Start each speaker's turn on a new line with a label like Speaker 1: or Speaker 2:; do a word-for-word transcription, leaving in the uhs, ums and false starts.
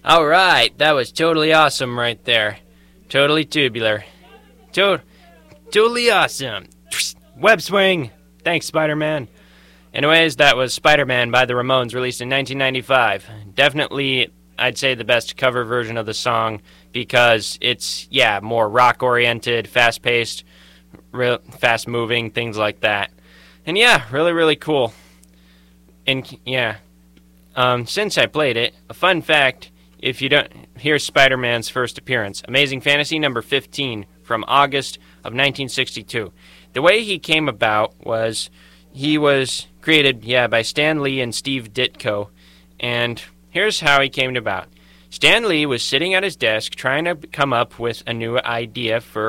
Speaker 1: All right, that was totally awesome right there. Totally tubular. To- totally awesome. Web swing. Thanks, Spider-Man. Anyways, that was Spider-Man by the Ramones, released in nineteen ninety-five. Definitely, I'd say the best cover version of the song because it's, yeah, more rock-oriented, fast-paced, real fast-moving, things like that. And yeah, really, really cool. And yeah, um, since I played it, a fun fact, if you don't, here's Spider-Man's first appearance. Amazing Fantasy number fifteen from August of nineteen sixty-two. The way he came about was he was created, yeah, by Stan Lee and Steve Ditko. And here's how he came about. Stan Lee was sitting at his desk trying to come up with a new idea for